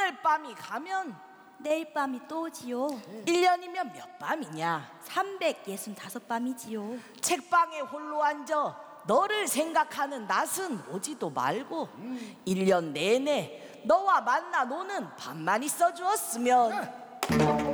오늘 밤이 가면 내일 밤이 또지요. 1년이면 몇 밤이냐? 365밤이지요. 책방에 홀로 앉아 너를 생각하는 낮은 오지도 말고 1년 내내 너와 만나 노는 밤만 있어 주었으면